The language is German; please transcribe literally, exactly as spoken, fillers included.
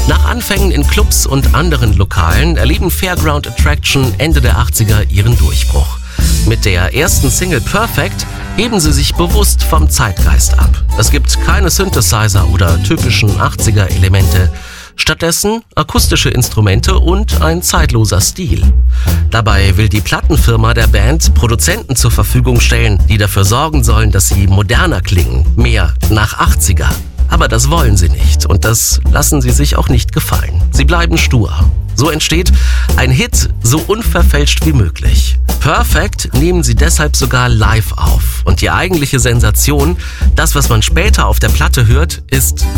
Nach Anfängen in Clubs und anderen Lokalen erleben Fairground Attraction Ende der achtziger ihren Durchbruch. Mit der ersten Single Perfect heben sie sich bewusst vom Zeitgeist ab. Es gibt keine Synthesizer oder typischen achtziger-Elemente. Stattdessen akustische Instrumente und ein zeitloser Stil. Dabei will die Plattenfirma der Band Produzenten zur Verfügung stellen, die dafür sorgen sollen, dass sie moderner klingen, mehr nach achtziger. Aber das wollen sie nicht und das lassen sie sich auch nicht gefallen. Sie bleiben stur. So entsteht ein Hit so unverfälscht wie möglich. Perfect nehmen sie deshalb sogar live auf. Und die eigentliche Sensation, das, was man später auf der Platte hört, ist